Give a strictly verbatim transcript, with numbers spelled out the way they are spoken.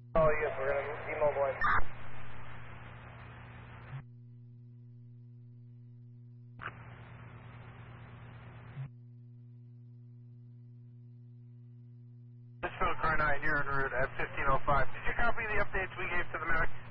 Oh, yes, we're going to demobilize. This is Phil Car nine, you're en route at fifteen oh five. Did you copy the updates we gave to the medic?